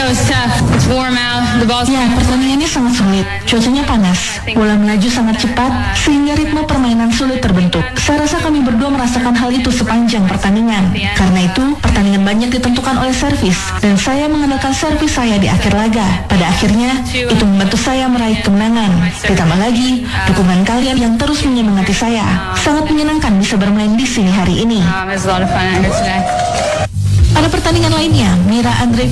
was tough. It's warm out. The ball's Ya, pertandingannya sangat sulit. Cuacanya panas. Bola melaju sangat cepat, sehingga ritme permainan sulit terbentuk. Saya rasa kami berdua merasakan hal itu sepanjang pertandingan. Karena itu, pertandingan banyak ditentukan oleh servis, dan saya mengandalkan servis saya di akhir laga. Pada akhirnya, itu membantu saya meraih kemenangan. Ditambah lagi, dukungan kalian yang terus menyemangati saya. Sangat menyenangkan bisa bermain di sini hari ini. It was a lot of fun out here today. Pada pertandingan lainnya, Mira Andre